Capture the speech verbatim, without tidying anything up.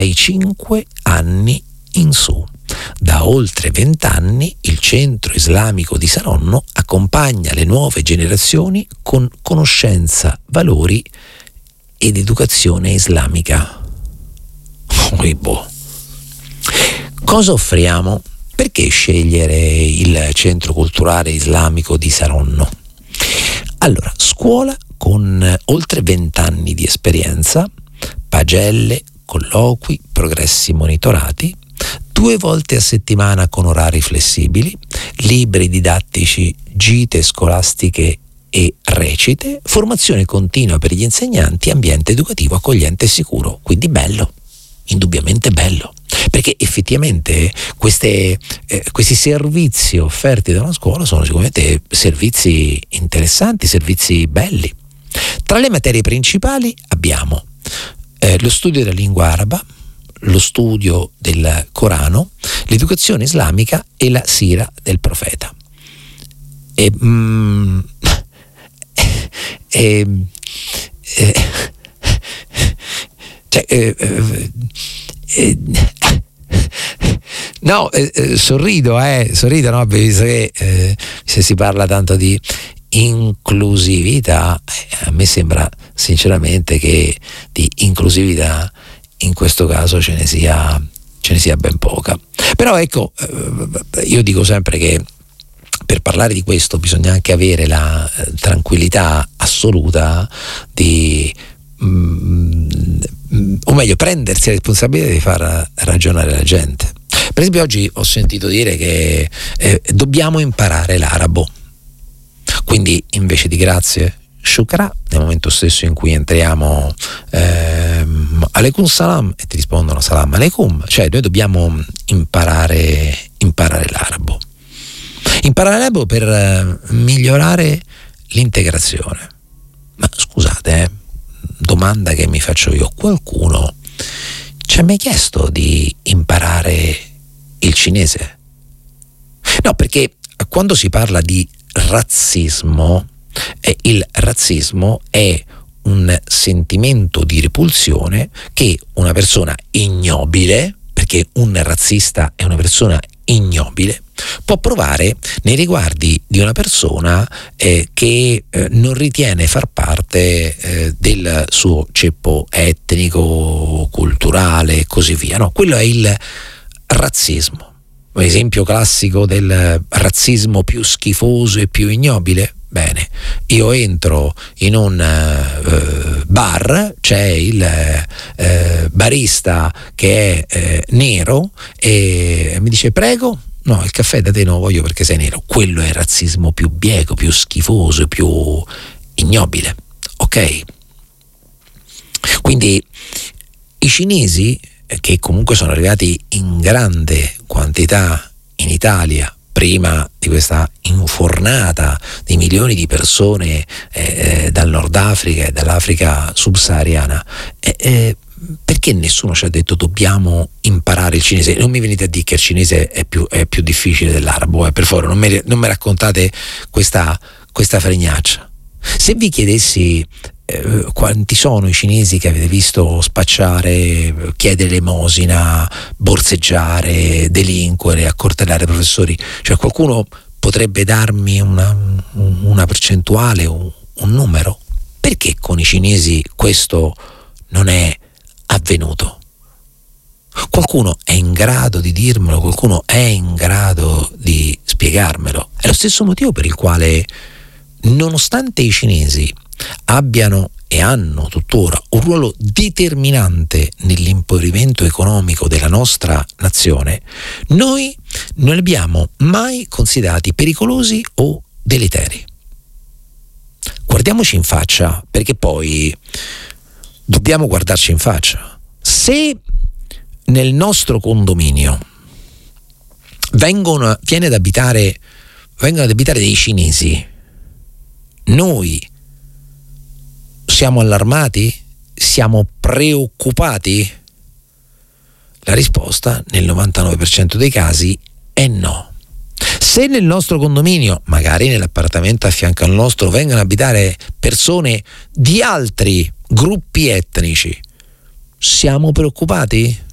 dai cinque anni in su. Da oltre vent'anni il Centro Islamico di Saronno accompagna le nuove generazioni con conoscenza, valori ed educazione islamica. Oh, boh. Cosa offriamo? Perché scegliere il Centro Culturale Islamico di Saronno? Allora, scuola con oltre vent'anni di esperienza, pagelle, colloqui, progressi monitorati, due volte a settimana con orari flessibili, libri didattici, gite scolastiche e recite, formazione continua per gli insegnanti, ambiente educativo accogliente e sicuro. Quindi bello, indubbiamente bello, perché effettivamente queste, eh, questi servizi offerti da una scuola sono sicuramente servizi interessanti, servizi belli. Tra le materie principali abbiamo eh, lo studio della lingua araba, lo studio del Corano, l'educazione islamica e la sira del profeta. E, mm, e, e, cioè, eh, eh, no, eh, eh, sorrido, eh, sorrido, no, visto che eh, se si parla tanto di inclusività, eh, a me sembra sinceramente che di inclusività in questo caso ce ne sia ce ne sia ben poca. Però ecco, eh, io dico sempre che per parlare di questo bisogna anche avere la eh, tranquillità assoluta di mm, o meglio prendersi la responsabilità di far ragionare la gente. Per esempio oggi ho sentito dire che eh, dobbiamo imparare l'arabo, quindi invece di grazie shukra, nel momento stesso in cui entriamo ehm, alaikum salam e ti rispondono salam alaikum, cioè noi dobbiamo imparare imparare l'arabo imparare l'arabo per eh, migliorare l'integrazione. Ma scusate, eh, domanda che mi faccio io: qualcuno ci ha mai chiesto di imparare il cinese? No, perché quando si parla di razzismo, eh, il razzismo è un sentimento di repulsione che una persona ignobile, perché un razzista è una persona ignobile, può provare nei riguardi di una persona eh, che eh, non ritiene far parte eh, del suo ceppo etnico, culturale e così via. No, quello è il razzismo. Un esempio classico del razzismo più schifoso e più ignobile. Bene, io entro in un uh, bar, c'è il uh, barista che è uh, nero e mi dice prego, no, il caffè da te non lo voglio perché sei nero. Quello è il razzismo più bieco, più schifoso, più ignobile, ok? Quindi i cinesi, che comunque sono arrivati in grande quantità in Italia prima di questa infornata di milioni di persone eh, dal Nord Africa e dall'Africa subsahariana, eh, eh, perché nessuno ci ha detto dobbiamo imparare il cinese? Non mi venite a dire che il cinese è più, è più difficile dell'arabo, eh, per favore, non mi, non mi raccontate questa, questa fregnaccia. Se vi chiedessi eh, quanti sono i cinesi che avete visto spacciare, chiedere elemosina, borseggiare, delinquere, accoltellare professori, cioè qualcuno potrebbe darmi una, una percentuale, un, un numero? Perché con i cinesi questo non è avvenuto? Qualcuno è in grado di dirmelo, qualcuno è in grado di spiegarmelo. È lo stesso motivo per il quale, nonostante i cinesi abbiano e hanno tuttora un ruolo determinante nell'impoverimento economico della nostra nazione, noi non li abbiamo mai considerati pericolosi o deleteri. Guardiamoci in faccia, perché poi dobbiamo guardarci in faccia. Se nel nostro condominio vengono, viene ad abitare, vengono ad abitare dei cinesi, noi siamo allarmati? Siamo preoccupati? La risposta nel novantanove per cento dei casi è no. Se nel nostro condominio, magari nell'appartamento a fianco al nostro, vengono ad abitare persone di altri gruppi etnici, siamo preoccupati?